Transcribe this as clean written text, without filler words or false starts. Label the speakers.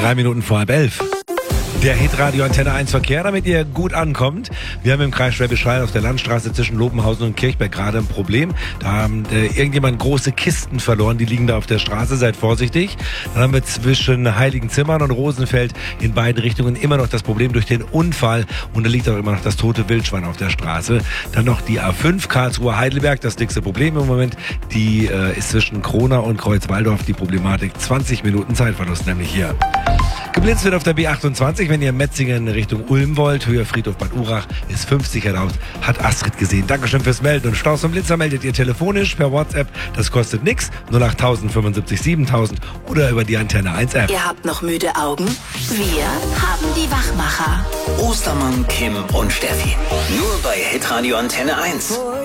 Speaker 1: 3 Minuten vor 11. Der Hitradio Antenne 1 Verkehr, damit ihr gut ankommt. Wir haben im Kreis Schwäbisch Hall auf der Landstraße zwischen Lobenhausen und Kirchberg gerade ein Problem. Da haben irgendjemand große Kisten verloren, die liegen da auf der Straße, seid vorsichtig. Dann haben wir zwischen Heiligenzimmern und Rosenfeld in beiden Richtungen immer noch das Problem durch den Unfall und da liegt auch immer noch das tote Wildschwein auf der Straße. Dann noch die A5 Karlsruhe Heidelberg, das nächste Problem im Moment, die ist zwischen Krona und Kreuzwaldorf die Problematik. 20 Minuten Zeitverlust nämlich hier. Geblitzt wird auf der B28, wenn ihr Metzingen in Richtung Ulm wollt. Höher Friedhof Bad Urach ist 50 erlaubt, hat Astrid gesehen. Dankeschön fürs Melden. Und Staus und Blitzer meldet ihr telefonisch per WhatsApp. Das kostet nix. 08000 75 7000 oder über die Antenne 1 App.
Speaker 2: Ihr habt noch müde Augen? Wir haben die Wachmacher.
Speaker 3: Ostermann, Kim und Steffi. Nur bei Hitradio Antenne 1.